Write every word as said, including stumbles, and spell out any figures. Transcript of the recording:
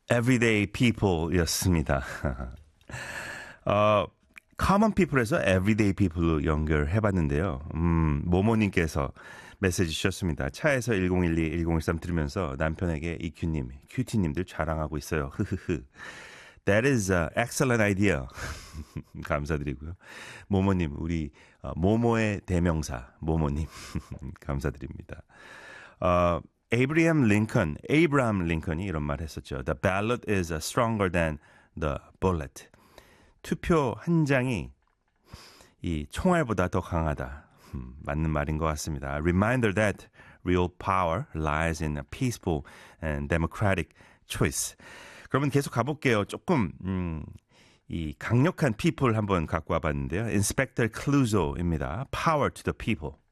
Everyday People였습니다. 어, Common People에서 Everyday People로 연결해봤는데요. 음, 모모님께서 메시지 주셨습니다. 차에서 일공일이, 일공일삼 들으면서 남편에게 이큐님, 큐티님들 자랑하고 있어요. 흐흐흐. That is an excellent idea. 감사드리고요. 모모님, 우리 어, 모모의 대명사, 모모님. 감사드립니다. 어, 에이브리엄 링컨, 에이브라함 링컨이 이런 말 했었죠. The ballot is stronger than the bullet. 투표 한 장이 이 총알보다 더 강하다. 음, 맞는 말인 것 같습니다. A reminder that real power lies in a peaceful and democratic choice. 그러면 계속 가볼게요. 조금 음, 이 강력한 people 한번 갖고 와봤는데요. Inspector Clouseau입니다. Power to the people.